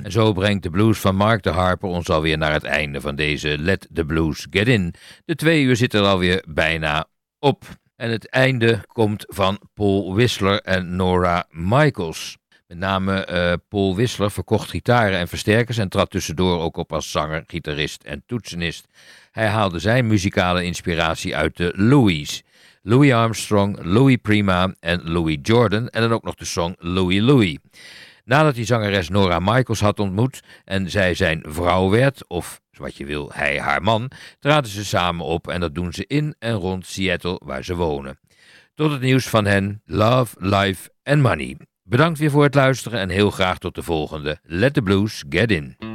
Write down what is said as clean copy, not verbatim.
En zo brengt de blues van Mark de Harper ons alweer naar het einde van deze Let the Blues Get In. De 2 uur zit er alweer bijna op. En het einde komt van Paul Whistler en Nora Michaels. Met name Paul Whistler verkocht gitaren en versterkers en trad tussendoor ook op als zanger, gitarist en toetsenist. Hij haalde zijn muzikale inspiratie uit de Louis. Louis Armstrong, Louis Prima en Louis Jordan en dan ook nog de song Louie Louie. Nadat hij zangeres Nora Michaels had ontmoet en zij zijn vrouw werd, of wat je wil, hij haar man, traden ze samen op en dat doen ze in en rond Seattle waar ze wonen. Tot het nieuws van hen, Love, Life and Money. Bedankt weer voor het luisteren en heel graag tot de volgende Let the Blues Get In.